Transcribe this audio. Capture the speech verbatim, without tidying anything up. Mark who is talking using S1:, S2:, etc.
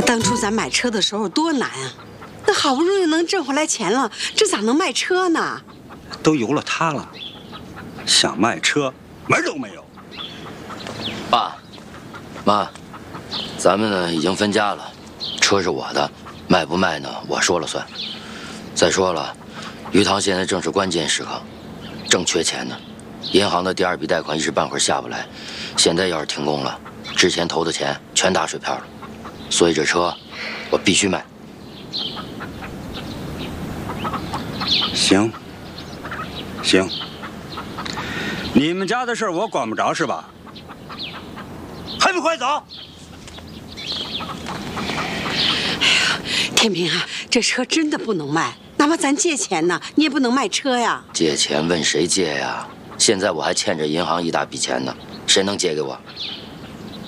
S1: 当初咱买车的时候多难啊，那好不容易能挣回来钱了，这咋能卖车呢？
S2: 都由了他了，想卖车门儿都没有。
S3: 爸，妈，咱们呢已经分家了，车是我的，卖不卖呢我说了算。再说了，鱼塘现在正是关键时刻，正缺钱呢，银行的第二笔贷款一时半会儿下不来，现在要是停工了，之前投的钱全打水漂了，所以这车我必须卖。
S2: 行，行，你们家的事我管不着是吧？还不快走！
S1: 哎呀，天平啊，这车真的不能卖，哪怕咱借钱呢，你也不能卖车呀。
S3: 借钱问谁借呀？现在我还欠着银行一大笔钱呢，谁能借给我？